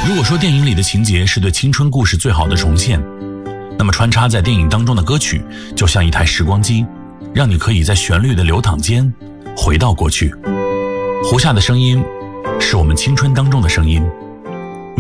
如果说电影里的情节是对青春故事最好的重现，那么穿插在电影当中的歌曲就像一台时光机，让你可以在旋律的流淌间回到过去。胡夏的声音是我们青春当中的声音，